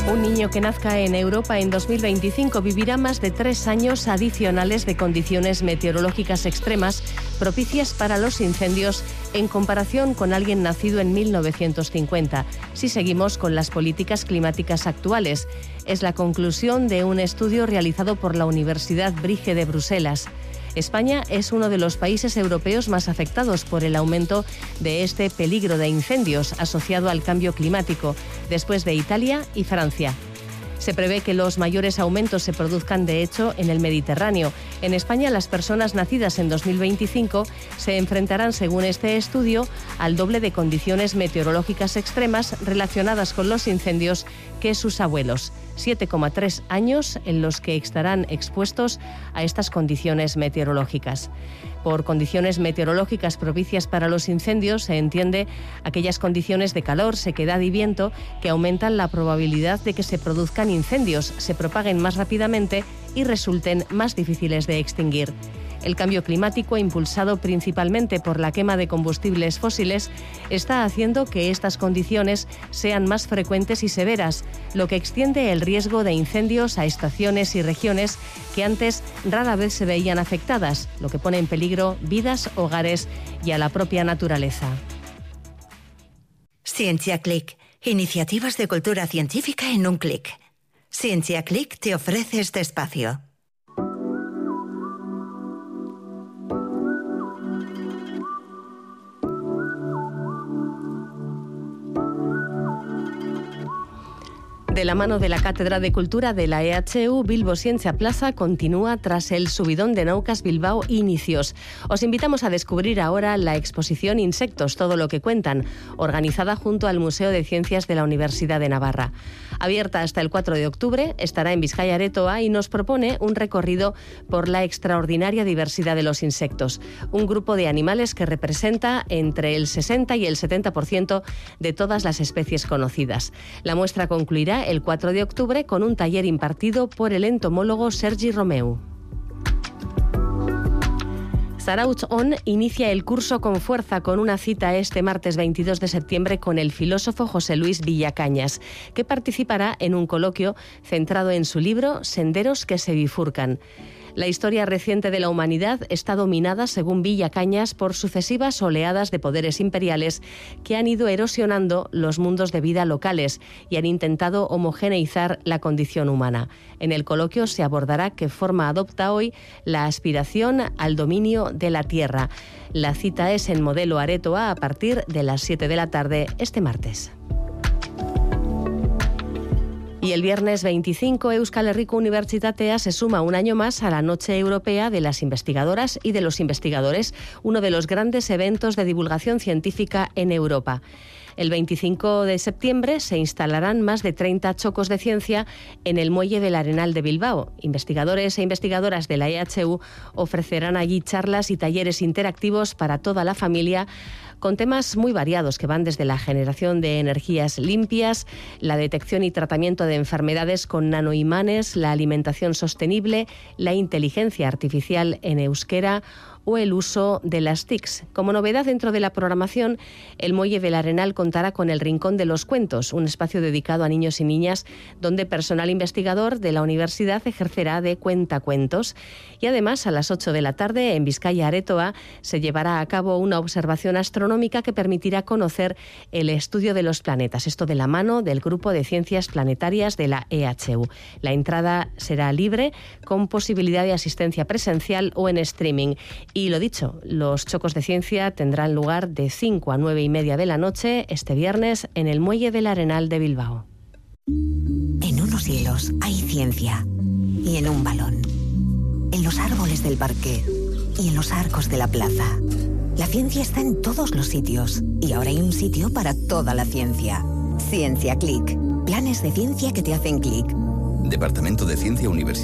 Un niño que nazca en Europa en 2025 vivirá más de 3 años adicionales de condiciones meteorológicas extremas propicias para los incendios en comparación con alguien nacido en 1950, si seguimos con las políticas climáticas actuales. Es la conclusión de un estudio realizado por la Universidad Brugge de Bruselas. España es uno de los países europeos más afectados por el aumento de este peligro de incendios asociado al cambio climático, después de Italia y Francia. Se prevé que los mayores aumentos se produzcan, de hecho, en el Mediterráneo. En España, las personas nacidas en 2025 se enfrentarán, según este estudio, al doble de condiciones meteorológicas extremas relacionadas con los incendios que sus abuelos. 7,3 años en los que estarán expuestos a estas condiciones meteorológicas. Por condiciones meteorológicas propicias para los incendios se entiende aquellas condiciones de calor, sequedad y viento que aumentan la probabilidad de que se produzcan incendios, se propaguen más rápidamente y resulten más difíciles de extinguir. El cambio climático, impulsado principalmente por la quema de combustibles fósiles, está haciendo que estas condiciones sean más frecuentes y severas, lo que extiende el riesgo de incendios a estaciones y regiones que antes rara vez se veían afectadas, lo que pone en peligro vidas, hogares y a la propia naturaleza. Ciencia Click. Iniciativas de cultura científica en un clic. Ciencia Click te ofrece este espacio. De la mano de la Cátedra de Cultura de la EHU, Bilbo Ciencia Plaza continúa tras el subidón de Naucas Bilbao Inicios. Os invitamos a descubrir ahora la exposición Insectos, todo lo que cuentan, organizada junto al Museo de Ciencias de la Universidad de Navarra. Abierta hasta el 4 de octubre, estará en Bizkaia Aretoa y nos propone un recorrido por la extraordinaria diversidad de los insectos, un grupo de animales que representa entre el 60 y el 70% de todas las especies conocidas. La muestra concluirá el 4 de octubre con un taller impartido por el entomólogo Sergi Romeu. Zarautz On inicia el curso con fuerza con una cita este martes 22 de septiembre con el filósofo José Luis Villacañas, que participará en un coloquio centrado en su libro Senderos que se bifurcan. La historia reciente de la humanidad está dominada, según Villacañas, por sucesivas oleadas de poderes imperiales que han ido erosionando los mundos de vida locales y han intentado homogeneizar la condición humana. En el coloquio se abordará qué forma adopta hoy la aspiración al dominio de la tierra. La cita es en Modelo Aretoa a partir de las 7 de la tarde este martes. Y el viernes 25, Euskal Herriko Unibertsitatea se suma un año más a la Noche Europea de las Investigadoras y de los Investigadores, uno de los grandes eventos de divulgación científica en Europa. El 25 de septiembre se instalarán más de 30 chocos de ciencia en el Muelle del Arenal de Bilbao. Investigadores e investigadoras de la EHU ofrecerán allí charlas y talleres interactivos para toda la familia, con temas muy variados que van desde la generación de energías limpias, la detección y tratamiento de enfermedades con nanoimanes, la alimentación sostenible, la inteligencia artificial en euskera o el uso de las TICs. Como novedad dentro de la programación, el Muelle del Arenal contará con el Rincón de los Cuentos, un espacio dedicado a niños y niñas donde personal investigador de la universidad ejercerá de cuentacuentos. Y además, a las 8 de la tarde, en Bizkaia Aretoa, se llevará a cabo una observación astronómica que permitirá conocer el estudio de los planetas, esto de la mano del Grupo de Ciencias Planetarias de la EHU. La entrada será libre, con posibilidad de asistencia presencial o en streaming. Y lo dicho, los chocos de ciencia tendrán lugar de 5 a 9 y media de la noche este viernes en el Muelle del Arenal de Bilbao. En unos hilos hay ciencia y en un balón. En los árboles del parque y en los arcos de la plaza. La ciencia está en todos los sitios y ahora hay un sitio para toda la ciencia. Ciencia Click. Planes de ciencia que te hacen clic. Departamento de Ciencia Universitaria.